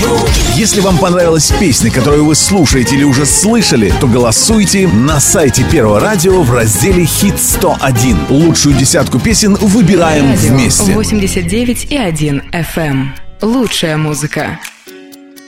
Если вам понравилась песня, которую вы слушаете или уже слышали, то голосуйте на сайте Первого радио в разделе «Хит 101». Лучшую десятку песен выбираем Радио вместе. 89,1 FM. Лучшая музыка.